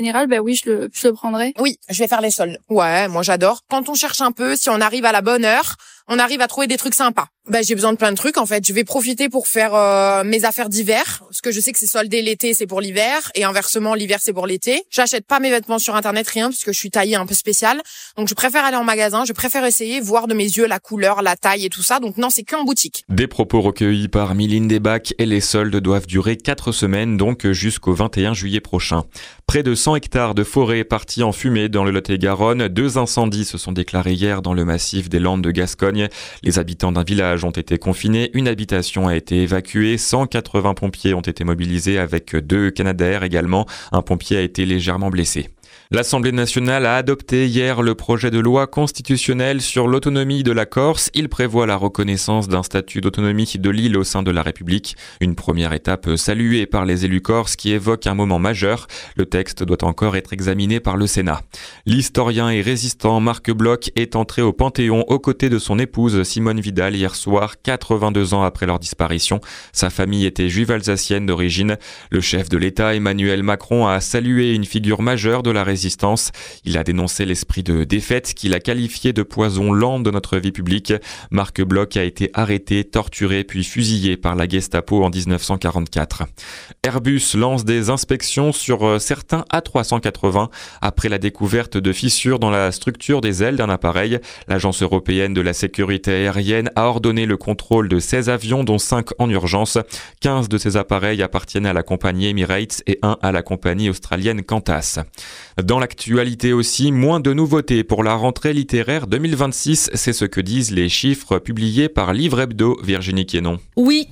En général, oui, je le prendrai. Oui, je vais faire les soldes. Ouais, moi j'adore. Quand on cherche un peu, si on arrive à la bonne heure, on arrive à trouver des trucs sympas. J'ai besoin de plein de trucs en fait. Je vais profiter pour faire mes affaires d'hiver, parce que je sais que c'est soldé l'été, c'est pour l'hiver, et inversement l'hiver c'est pour l'été. J'achète pas mes vêtements sur internet, rien, parce que je suis taillée un peu spéciale. Donc je préfère aller en magasin, je préfère essayer, voir de mes yeux la couleur, la taille et tout ça. Donc non, c'est qu'en boutique. Des propos recueillis par Mylène Desbacs, et les soldes doivent durer 4 semaines, donc jusqu'au 21 juillet prochain. Près de 100 hectares de forêt partis en fumée dans le Lot-et-Garonne. 2 incendies se sont déclarés hier dans le massif des Landes de Gascogne. Les habitants d'un village ont été confinés. Une habitation a été évacuée. 180 pompiers ont été mobilisés avec 2 Canadair également. Un pompier a été légèrement blessé. L'Assemblée nationale a adopté hier le projet de loi constitutionnelle sur l'autonomie de la Corse. Il prévoit la reconnaissance d'un statut d'autonomie de l'île au sein de la République. Une première étape saluée par les élus corses qui évoquent un moment majeur. Le texte doit encore être examiné par le Sénat. L'historien et résistant Marc Bloch est entré au Panthéon aux côtés de son épouse Simone Vidal hier soir, 82 ans après leur disparition. Sa famille était juive alsacienne d'origine. Le chef de l'État, Emmanuel Macron, a salué une figure majeure de la résistance. Il a dénoncé l'esprit de défaite qu'il a qualifié de poison lent de notre vie publique. Marc Bloch a été arrêté, torturé puis fusillé par la Gestapo en 1944. Airbus lance des inspections sur certains A380 après la découverte de fissures dans la structure des ailes d'un appareil. L'Agence européenne de la sécurité aérienne a ordonné le contrôle de 16 avions dont 5 en urgence. 15 de ces appareils appartiennent à la compagnie Emirates et 1 à la compagnie australienne Qantas. Dans l'actualité aussi, moins de nouveautés pour la rentrée littéraire 2026, c'est ce que disent les chiffres publiés par Livre Hebdo, Virginie Quénon. Oui,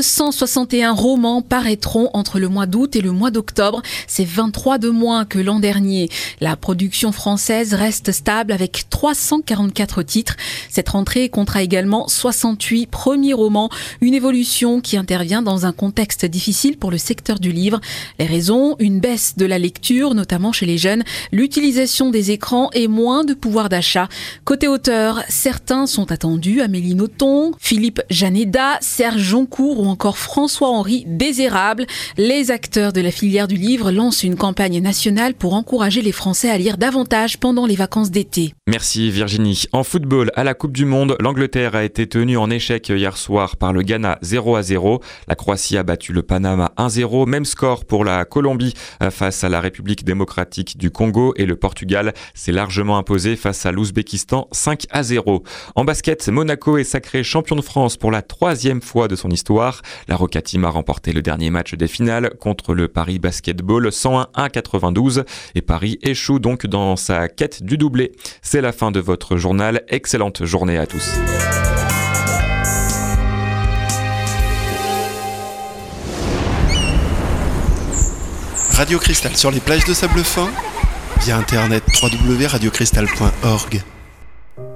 461 romans paraîtront entre le mois d'août et le mois d'octobre. C'est 23 de moins que l'an dernier. La production française reste stable avec 344 titres. Cette rentrée comptera également 68 premiers romans, une évolution qui intervient dans un contexte difficile pour le secteur du livre. Les raisons, une baisse de la lecture, notamment chez les jeunes, l'utilisation des écrans et moins de pouvoir d'achat. Côté auteur, certains sont attendus, Amélie Nothomb, Philippe Janeda, Serge Joncourt ou encore François-Henri Désérable. Les acteurs de la filière du livre lancent une campagne nationale pour encourager les Français à lire davantage pendant les vacances d'été. Merci Virginie. En football, à la Coupe du Monde, l'Angleterre a été tenue en échec hier soir par le Ghana 0-0. La Croatie a battu le Panama 1-0. Même score pour la Colombie face à la République démocratique du Congo, et le Portugal s'est largement imposé face à l'Ouzbékistan 5-0. En basket, Monaco est sacré champion de France pour la 3e fois de son histoire. La Roca Team a remporté le dernier match des finales contre le Paris Basketball 101-92 et Paris échoue donc dans sa quête du doublé. C'est la fin de votre journal. Excellente journée à tous. Radio Cristal sur les plages de sable fin, via internet www.radiocristal.org.